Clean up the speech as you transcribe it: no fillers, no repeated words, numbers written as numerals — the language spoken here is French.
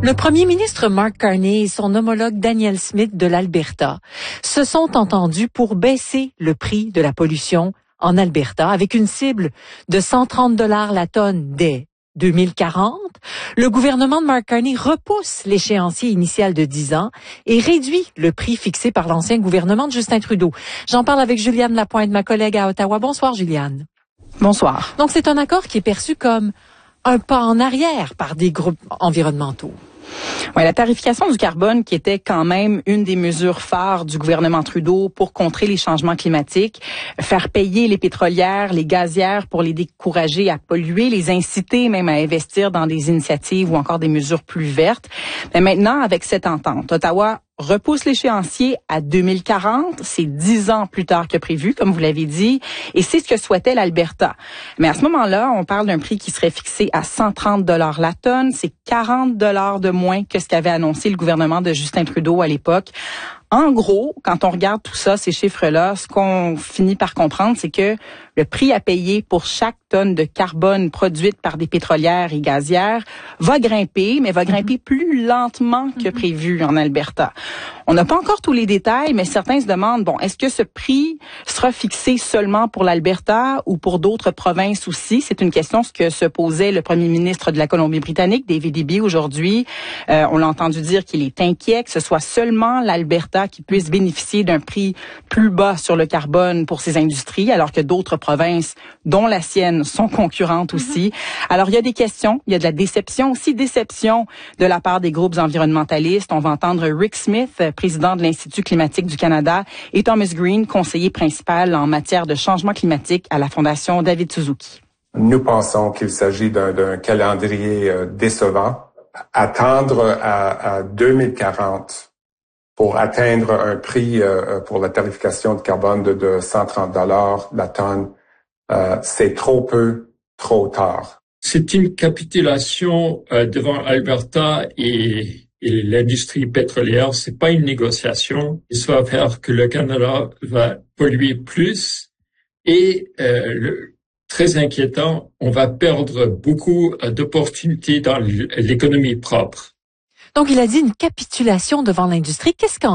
Le premier ministre Mark Carney et son homologue Danielle Smith de l'Alberta se sont entendus pour baisser le prix de la pollution en Alberta avec une cible de 130 $ la tonne dès 2040. Le gouvernement de Mark Carney repousse l'échéancier initial de 10 ans et réduit le prix fixé par l'ancien gouvernement de Justin Trudeau. J'en parle avec Juliane Lapointe, ma collègue à Ottawa. Bonsoir, Juliane. Bonsoir. Donc, c'est un accord qui est perçu comme un pas en arrière par des groupes environnementaux. Ouais, la tarification du carbone qui était quand même une des mesures phares du gouvernement Trudeau pour contrer les changements climatiques, faire payer les pétrolières, les gazières pour les décourager à polluer, les inciter même à investir dans des initiatives ou encore des mesures plus vertes. Mais maintenant, avec cette entente, Ottawa repousse l'échéancier à 2040. C'est 10 ans plus tard que prévu, comme vous l'avez dit, et c'est ce que souhaitait l'Alberta. Mais à ce moment-là, on parle d'un prix qui serait fixé à 130 $ la tonne. C'est 40 $ de moins que ce qu'avait annoncé le gouvernement de Justin Trudeau à l'époque. En gros, quand on regarde tout ça, ces chiffres-là, ce qu'on finit par comprendre, c'est que le prix à payer pour chaque tonne de carbone produite par des pétrolières et gazières va grimper, mais va grimper plus lentement que prévu en Alberta. On n'a pas encore tous les détails, mais certains se demandent, est-ce que ce prix sera fixé seulement pour l'Alberta ou pour d'autres provinces aussi? C'est une question que se posait le premier ministre de la Colombie-Britannique, David Eby, aujourd'hui. On l'a entendu dire qu'il est inquiet que ce soit seulement l'Alberta qui puisse bénéficier d'un prix plus bas sur le carbone pour ses industries, alors que d'autres provinces, dont la sienne, sont concurrentes aussi. Alors, il y a des questions, il y a de la déception aussi, déception de la part des groupes environnementalistes. On va entendre Rick Smith, président de l'Institut climatique du Canada, et Thomas Green, conseiller principal en matière de changement climatique à la Fondation David Suzuki. Nous pensons qu'il s'agit d'un calendrier décevant. Attendre à 2040 pour atteindre un prix pour la tarification de carbone de 130 $ la tonne, c'est trop peu, trop tard. C'est une capitulation devant Alberta et l'industrie pétrolière. C'est pas une négociation. Ça va faire que le Canada va polluer plus et très inquiétant, on va perdre beaucoup d'opportunités dans l'économie propre. Donc, il a dit une capitulation devant l'industrie. Qu'est-ce qu'en